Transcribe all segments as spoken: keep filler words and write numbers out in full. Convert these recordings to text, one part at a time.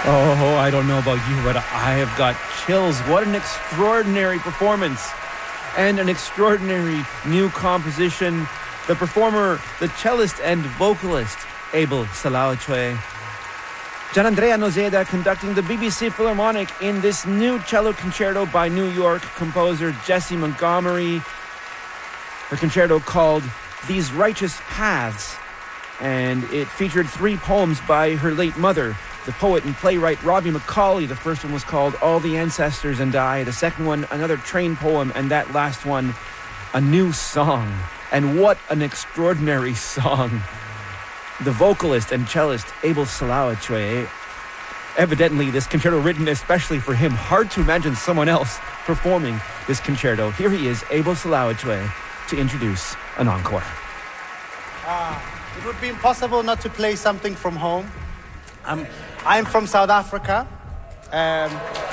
Oh, I don't know about you, but I have got chills. What an extraordinary performance and an extraordinary new composition. The performer, the cellist and vocalist, Abel Salaochwe. Gianandrea Nozeda conducting the B B C Philharmonic in this new cello concerto by New York composer Jessie Montgomery. Her concerto called These Righteous Paths, and it featured three poems by her late mother, the poet and playwright Robbie McCauley. The first one was called All the Ancestors and I. The second one, another train poem, and that last one, a new song. And what an extraordinary song. The vocalist and cellist Abel Salaochwe, evidently this concerto written especially for him. Hard to imagine someone else performing this concerto. Here he is, Abel Salaochwe, to introduce an encore. Uh, it would be impossible not to play something from home. Um, I'm from South Africa. Um,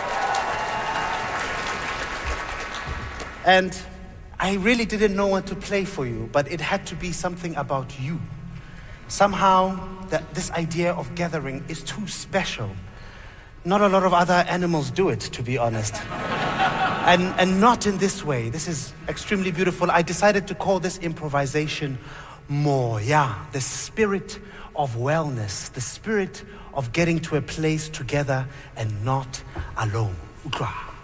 and I really didn't know what to play for you, but it had to be something about you. Somehow, that this idea of gathering is too special. Not a lot of other animals do it, to be honest. and, and not in this way. This is extremely beautiful. I decided to call this improvisation Moya, the spirit of wellness, the spirit of getting to a place together and not alone.